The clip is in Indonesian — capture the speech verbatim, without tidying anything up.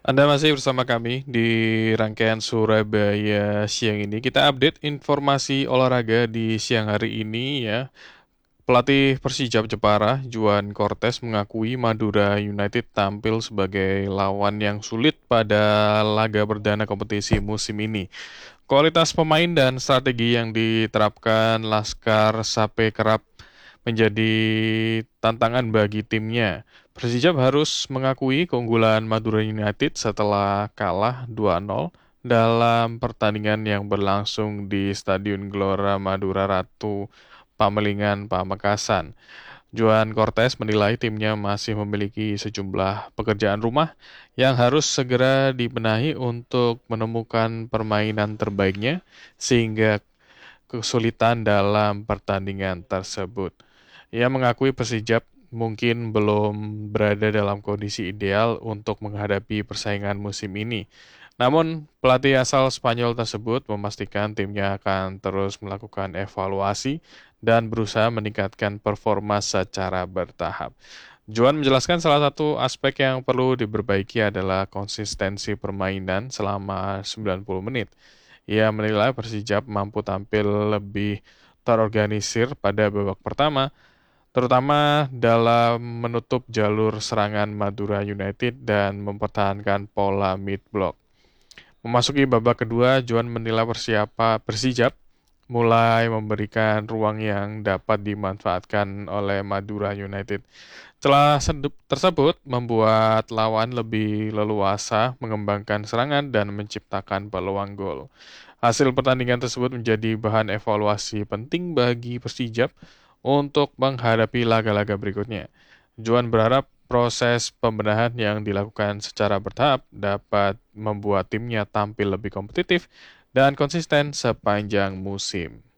Anda masih bersama kami di rangkaian Surabaya siang ini. Kita update informasi olahraga di siang hari ini ya. Pelatih Persijap Jepara, Juan Cortes mengakui Madura United tampil sebagai lawan yang sulit pada laga perdana kompetisi musim ini. Kualitas pemain dan strategi yang diterapkan Laskar Sape kerap menjadi tantangan bagi timnya. Persijap harus mengakui keunggulan Madura United setelah kalah dua nol dalam pertandingan yang berlangsung di Stadion Gelora Madura Ratu Pamelingan, Pamekasan. Juan Cortes menilai timnya masih memiliki sejumlah pekerjaan rumah yang harus segera dibenahi untuk menemukan permainan terbaiknya sehingga kesulitan dalam pertandingan tersebut. Ia mengakui Persijap mungkin belum berada dalam kondisi ideal untuk menghadapi persaingan musim ini. Namun, pelatih asal Spanyol tersebut memastikan timnya akan terus melakukan evaluasi dan berusaha meningkatkan performa secara bertahap. Juan menjelaskan salah satu aspek yang perlu diperbaiki adalah konsistensi permainan selama sembilan puluh menit. Ia menilai Persijap mampu tampil lebih terorganisir pada babak pertama, terutama dalam menutup jalur serangan Madura United dan mempertahankan pola mid block. Memasuki babak kedua, Juan menilai persiapa Persijap mulai memberikan ruang yang dapat dimanfaatkan oleh Madura United. Celah sedup tersebut membuat lawan lebih leluasa mengembangkan serangan dan menciptakan peluang gol. Hasil pertandingan tersebut menjadi bahan evaluasi penting bagi Persijap untuk menghadapi laga-laga berikutnya. Juan berharap proses pembenahan yang dilakukan secara bertahap dapat membuat timnya tampil lebih kompetitif dan konsisten sepanjang musim.